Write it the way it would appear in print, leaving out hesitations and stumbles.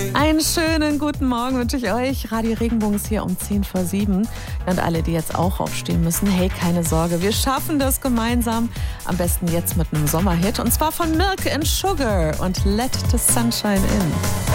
Einen schönen guten Morgen wünsche ich euch. Radio Regenbogen ist hier um 10 vor 7. Und alle, die jetzt auch aufstehen müssen, hey, keine Sorge, wir schaffen das gemeinsam. Am besten jetzt mit einem Sommerhit. Und zwar von Milk and Sugar und Let the Sunshine In.